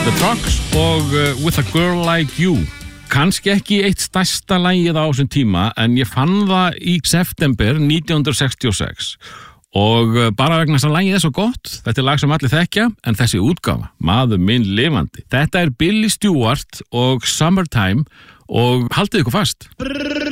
The Trucks og With a Girl Like You. Kannski ekki eitt stærsta lagið á þessum tíma, en ég fann það í september 1966 og bara vegna þess að lagið svo gott. Þetta lag sem allir þekkja, en þessi útgáfa, maður minn lifandi. Þetta Billy Stewart og Summertime og haldið ykkur fast.